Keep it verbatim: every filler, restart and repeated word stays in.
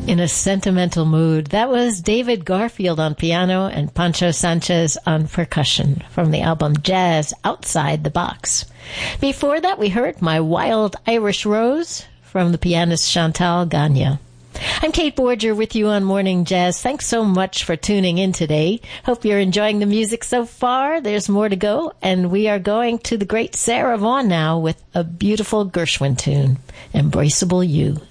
In a sentimental mood. That was David Garfield on piano and Pancho Sanchez on percussion from the album Jazz Outside the Box. Before that, we heard My Wild Irish Rose from the pianist Chantal Gagne. I'm Kate Borger with you on Morning Jazz. Thanks so much for tuning in today. Hope you're enjoying the music so far. There's more to go, and we are going to the great Sarah Vaughan now with a beautiful Gershwin tune, Embraceable You.